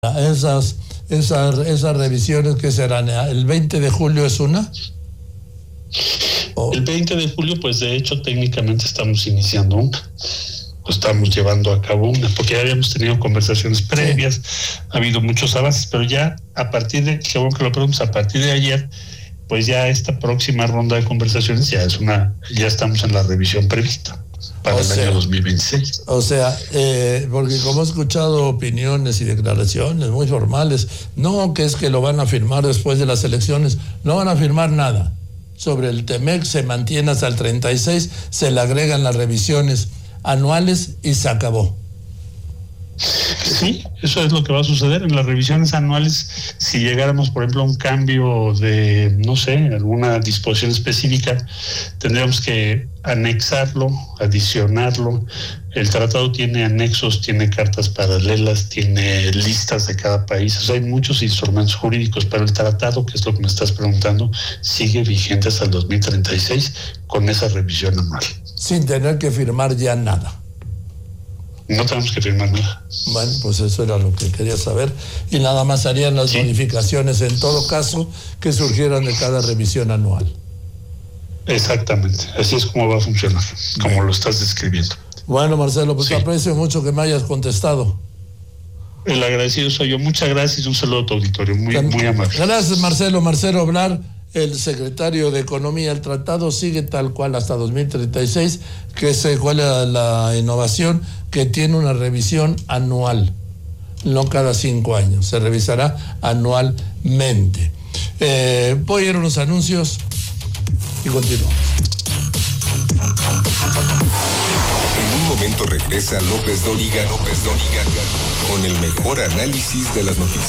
esas revisiones que serán, ¿el 20 de julio es una? El 20 de julio, pues de hecho técnicamente estamos iniciando una. Estamos llevando a cabo una, porque ya habíamos tenido conversaciones previas, sí. Ha habido muchos avances, pero ya a partir de, qué bueno que lo preguntas, a partir de ayer, pues ya esta próxima ronda de conversaciones ya estamos en la revisión prevista para el año 2026. O sea, porque como he escuchado opiniones y declaraciones muy formales, no, que es que lo van a firmar después de las elecciones, no van a firmar nada. Sobre el TEMEC se mantiene hasta el 36, se le agregan las revisiones anuales y se acabó. Sí, eso es lo que va a suceder en las revisiones anuales. Si llegáramos, por ejemplo, a un cambio de, no sé, alguna disposición específica, tendríamos que anexarlo, adicionarlo. El tratado tiene anexos, tiene cartas paralelas, tiene listas de cada país. O sea, hay muchos instrumentos jurídicos, pero el tratado, que es lo que me estás preguntando, sigue vigente hasta el 2036 con esa revisión anual. Sin tener que firmar ya nada. No tenemos que firmar nada. Bueno, pues eso era lo que quería saber. Y nada más harían las modificaciones en todo caso que surgieran de cada revisión anual. Exactamente. Así es como va a funcionar, como lo estás describiendo. Bueno, Marcelo, pues te aprecio mucho que me hayas contestado. El agradecido soy yo. Muchas gracias y un saludo a tu auditorio. Muy amable. Gracias, Marcelo. Marcelo Obrar, el secretario de Economía. El tratado sigue tal cual hasta 2036, que es cuál es la innovación, que tiene una revisión anual, no cada 5 años, se revisará anualmente. Voy a ir a unos anuncios y continuamos. En un momento regresa López Dóriga con el mejor análisis de las noticias.